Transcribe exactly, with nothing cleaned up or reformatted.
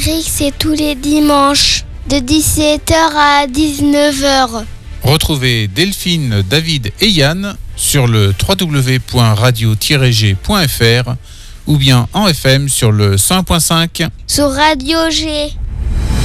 Rick, c'est tous les dimanches, de dix-sept heures à dix-neuf heures. Retrouvez Delphine, David et Yann sur le w w w point radio tiret g point f r ou bien en F M sur le cent un point cinq. Sur Radio G.